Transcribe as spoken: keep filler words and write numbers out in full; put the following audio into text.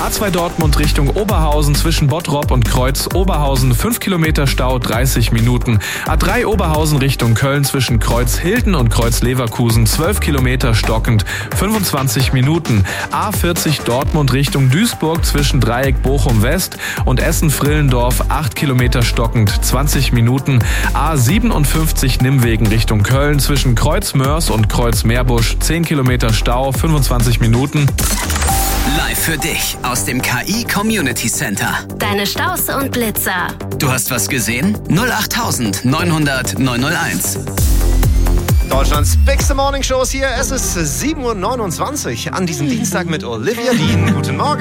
A zwei Dortmund Richtung Oberhausen zwischen Bottrop und Kreuz Oberhausen fünf Kilometer Stau, dreißig Minuten. A drei Oberhausen Richtung Köln zwischen Kreuz Hilden und Kreuz Leverkusen zwölf Kilometer stockend, fünfundzwanzig Minuten. A vierzig Dortmund Richtung Duisburg zwischen Dreieck Bochum West und Essen-Frillendorf acht Kilometer stockend, zwanzig Minuten. A siebenundfünfzig Nimwegen Richtung Köln zwischen Kreuz Mörs und Kreuz Meerbusch zehn Kilometer Stau, fünfundzwanzig Minuten. Live für dich aus dem K I Community Center. Deine Staus und Blitzer. Du hast was gesehen? null acht neunhundert neunhunderteins. Deutschlands Bigste Morning Shows hier. Es ist sieben Uhr neunundzwanzig an diesem Dienstag mit Olivia Dean. Guten Morgen.